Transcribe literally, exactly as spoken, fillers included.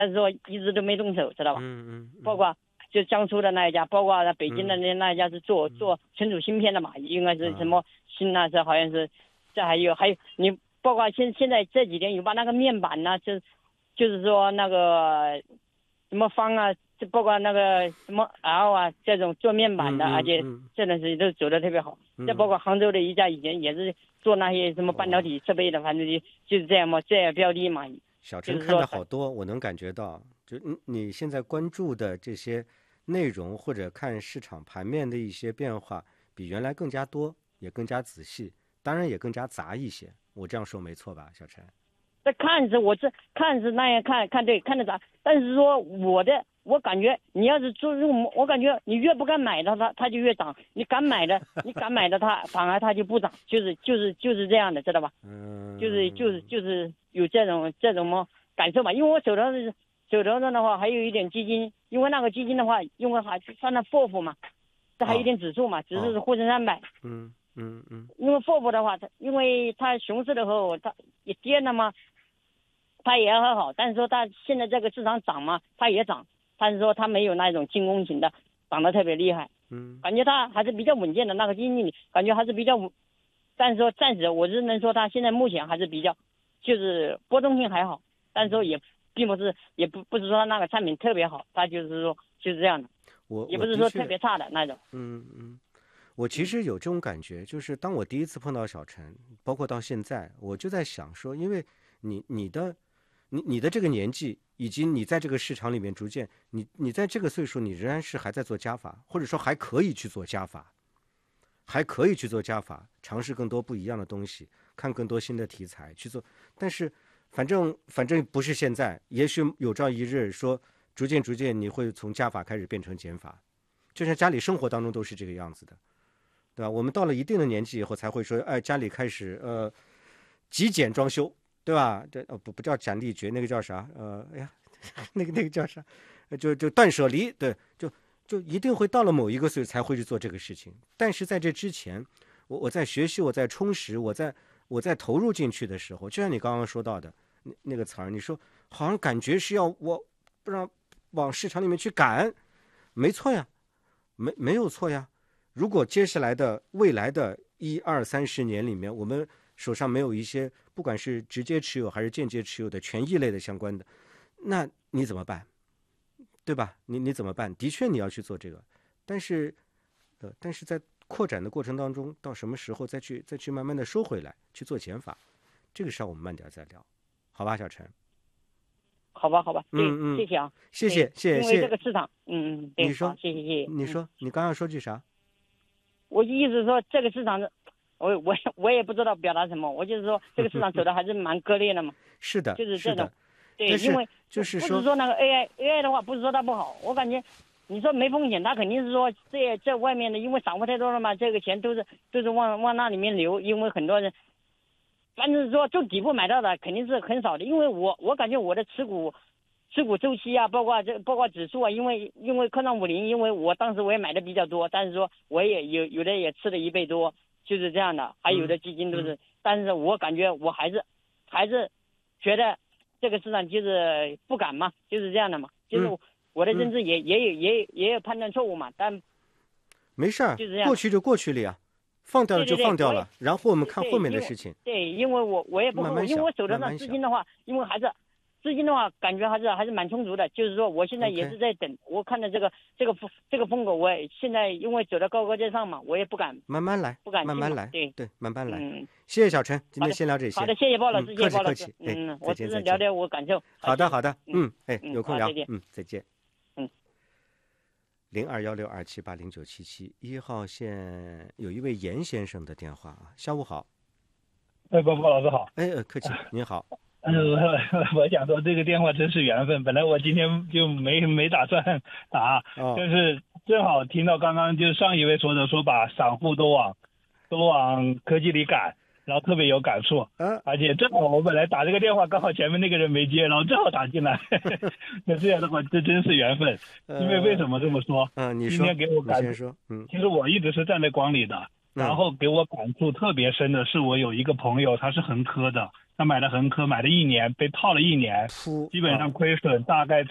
但是说一直都没动手，知道吧？ 嗯嗯， 包括就江苏的那一家，包括北京的那那一家是做、嗯、做存储芯片的嘛，应该是什么新那是好像是，这还有还有你包括现现在这几天有把那个面板呢，就就是说那个什么方啊，就包括那个什么 L 啊这种做面板的， 嗯嗯、 而且这段时间都走得特别好。再、嗯、包括杭州的一家以前也是做那些什么半导体设备的，反正就就是这样嘛，这样标的嘛。 小陈看的好多，我能感觉到，就你现在关注的这些内容或者看市场盘面的一些变化，比原来更加多，也更加仔细，当然也更加杂一些。我这样说没错吧，小陈？ 这看着我这看着那样看看对看着杂，但是说我的我感觉你要是做入，我感觉你越不敢买的它它就越涨，你敢买的你敢买的它反而它就不涨，就是就是就是这样的，知道吧？ 嗯， 就是就是就是有这种这种么感受嘛，因为我手头是手头上的话还有一点基金，因为那个基金的话，因为还算那 F O F 嘛，这还有一点指数嘛，指数是沪深三百。 嗯嗯嗯。 因为 F O F 的话，它因为它熊市的时候它也跌了嘛。它也很好，但是说它现在这个市场涨嘛，它也涨，但是说它没有那种进攻型的涨得特别厉害， 嗯， 感觉它还是比较稳健的那个基金经理，感觉还是比较稳，但是说暂时我只能说它现在目前还是比较，就是波动性还好，但是说也并不是也不不是说它那个产品特别好，它就是说就是这样的， 我也不是说特别差的那种。 嗯嗯，我其实有这种感觉，就是当我第一次碰到小陈，包括到现在，我就在想说，因为你你的。你你的这个年纪，以及你在这个市场里面逐渐，你你在这个岁数，你仍然是还在做加法，或者说还可以去做加法，还可以去做加法，尝试更多不一样的东西，看更多新的题材去做。但是，反正反正不是现在，也许有朝一日说，逐渐逐渐你会从加法开始变成减法，就像家里生活当中都是这个样子的，对吧？我们到了一定的年纪以后才会说，哎，家里开始呃极简装修。对吧？这哦不不叫斩立决，那个叫啥？呃，哎呀，那个那个叫啥？就就断舍离，对，就就一定会到了某一个岁数才会去做这个事情。但是在这之前，我我在学习，我在充实，我在我在投入进去的时候，就像你刚刚说到的那那个词儿，你说好像感觉是要我不让往市场里面去赶，没错呀，没没有错呀。如果接下来的未来的一二三十年里面，我们手上没有一些不管是直接持有还是间接持有的权益类的相关的，那你怎么办？对吧？你你怎么办？的确你要去做这个，但是，呃，但是在扩展的过程当中，到什么时候再去再去慢慢的收回来去做减法，这个事儿我们慢点再聊，好吧，小陈？ 好吧，好吧，对， 嗯嗯， 谢谢啊， 谢谢谢谢。 因为这个市场，嗯嗯，对， 你说， 谢谢谢谢。 你说，你刚刚说句啥？ 我意思说这个市场的。我我我也不知道表达什么，我就是说这个市场走的还是蛮割裂的嘛。 是的， 就是这种，对， 因为就是说不是说那个 A I A I 的话，不是说它不好，我感觉你说没风险，它肯定是说这这外面的，因为散户太多了嘛，这个钱都是都是往往那里面流，因为很多人，反正说就底部买到的肯定是很少的，因为我我感觉我的持股持股周期啊，包括这包括指数啊，因为因为科创五零，因为我当时我也买的比较多，但是说我也有有的也吃了一倍多。就是这样的，还有的基金都是， 嗯、 但是我感觉我还是还是觉得这个市场就是不敢嘛，就是这样的嘛，就是我的认知也、嗯、也有也有也有判断错误嘛，但没事儿， 就是这样， 过去就过去了呀，放掉了就放掉了， 对对对， 然后我们看后面的事情。 对，因为我我也不慢慢因为我手头上资金的话，因为还是。资金的话，感觉还是还是蛮充足的。就是说，我现在也是在等。Okay. 我看到这个这个这个风口，我也现在因为走到高高在上嘛，我也不敢慢慢来， 不敢慢慢来， 对对，慢慢来。 嗯， 谢谢小陈，今天先聊这些。 好的，谢谢鲍老师， 嗯、 谢谢鲍老师。 师。嗯， 我只是聊聊我感受。 好的，好的，嗯，哎， 嗯、 有空聊， 嗯， 再见。 嗯。 零二幺六二七八零九七七一号线有一位严先生的电话啊，下午好。 哎，鲍鲍老师好。 哎，客气，您好。 嗯，我想说这个电话真是缘分，本来我今天就没没打算打， 哦、 但是正好听到刚刚就上一位说的，说把散户都往都往科技里赶，然后特别有感触。 嗯、 而且正好我本来打这个电话，刚好前面那个人没接，然后正好打进来，那这样的话这真是缘分。因为为什么这么说？ 嗯、呃，你说， 今天给我感你先说。嗯， 其实我一直是站在光里的。 然后给我感触特别深的是，我有一个朋友，他是恒科的，他买了恒科，买了一年，被套了一年， 噗， 基本上亏损大概